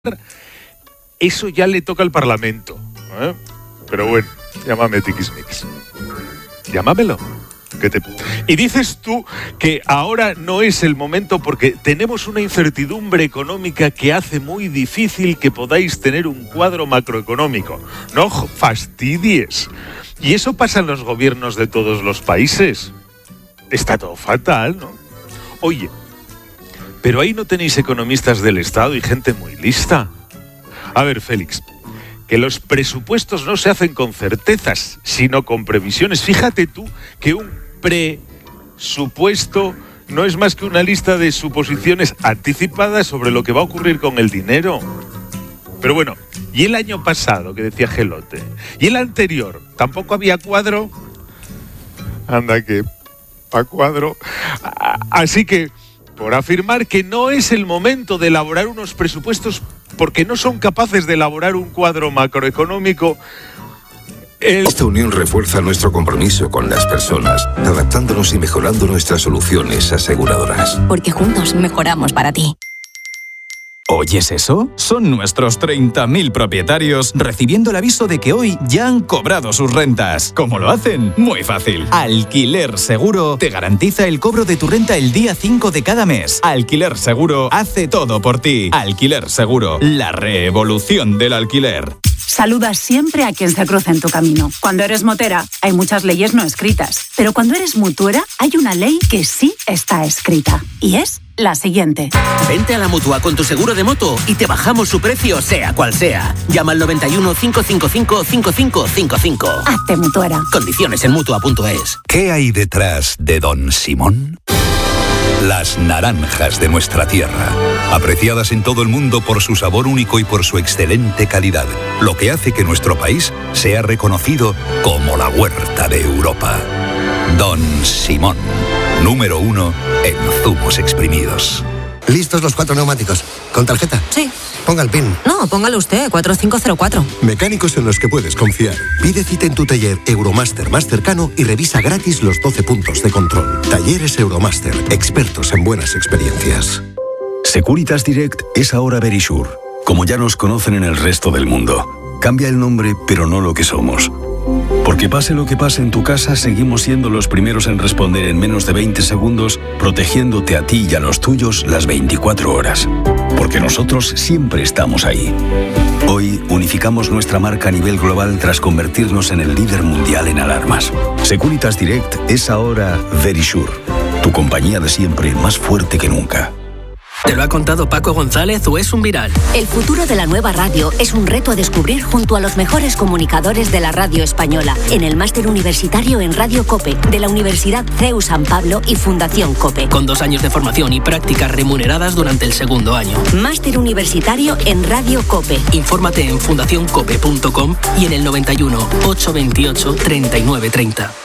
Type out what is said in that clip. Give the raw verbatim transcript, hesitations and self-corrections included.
Eso ya le toca al Parlamento, ¿eh? Pero bueno, llámame tiquismiquis. Llámamelo. Que te... Y dices tú que ahora no es el momento porque tenemos una incertidumbre económica que hace muy difícil que podáis tener un cuadro macroeconómico. No fastidies. Y eso pasa en los gobiernos de todos los países. Está todo fatal, ¿no? Oye, pero ahí no tenéis economistas del Estado y gente muy lista. A ver, Félix, que los presupuestos no se hacen con certezas, sino con previsiones. Fíjate tú que un presupuesto no es más que una lista de suposiciones anticipadas sobre lo que va a ocurrir con el dinero. Pero bueno, ¿y el año pasado, que decía Gelote? ¿Y el anterior? ¿Tampoco había cuadro? Anda que, pa' cuadro. Así que, por afirmar que no es el momento de elaborar unos presupuestos porque no son capaces de elaborar un cuadro macroeconómico. El... Esta unión refuerza nuestro compromiso con las personas, adaptándonos y mejorando nuestras soluciones aseguradoras. Porque juntos mejoramos para ti. ¿Oyes eso? Son nuestros treinta mil propietarios recibiendo el aviso de que hoy ya han cobrado sus rentas. ¿Cómo lo hacen? Muy fácil. Alquiler Seguro te garantiza el cobro de tu renta el día cinco de cada mes. Alquiler Seguro hace todo por ti. Alquiler Seguro, la revolución del alquiler. Saluda siempre a quien se cruza en tu camino. Cuando eres motera, hay muchas leyes no escritas. Pero cuando eres mutuera, hay una ley que sí está escrita. Y es la siguiente. Vente a la Mutua con tu seguro de moto y te bajamos su precio, sea cual sea. Llama al noventa y uno, cinco cinco cinco, cinco cinco cinco cinco. Hazte mutuera. Condiciones en mutua punto es. ¿Qué hay detrás de Don Simón? Las naranjas de nuestra tierra, apreciadas en todo el mundo por su sabor único y por su excelente calidad, lo que hace que nuestro país sea reconocido como la huerta de Europa. Don Simón, número uno en zumos exprimidos. ¿Listos los cuatro neumáticos? ¿Con tarjeta? Sí. Ponga el PIN. No, póngalo usted, cuatro cinco cero cuatro. Mecánicos en los que puedes confiar. Pide cita en tu taller Euromaster más cercano y revisa gratis los doce puntos de control. Talleres Euromaster, expertos en buenas experiencias. Securitas Direct es ahora Verisure, como ya nos conocen en el resto del mundo. Cambia el nombre, pero no lo que somos. Porque pase lo que pase en tu casa, seguimos siendo los primeros en responder en menos de veinte segundos, protegiéndote a ti y a los tuyos las veinticuatro horas. Porque nosotros siempre estamos ahí. Hoy unificamos nuestra marca a nivel global tras convertirnos en el líder mundial en alarmas. Securitas Direct es ahora Verisure, tu compañía de siempre más fuerte que nunca. ¿Te lo ha contado Paco González o es un viral? El futuro de la nueva radio es un reto a descubrir junto a los mejores comunicadores de la radio española en el máster universitario en Radio COPE de la Universidad C E U San Pablo y Fundación COPE. Con dos años de formación y prácticas remuneradas durante el segundo año. Máster universitario en Radio COPE. Infórmate en fundación cope punto com y en el noventa y uno, ochocientos veintiocho, treinta y nueve treinta.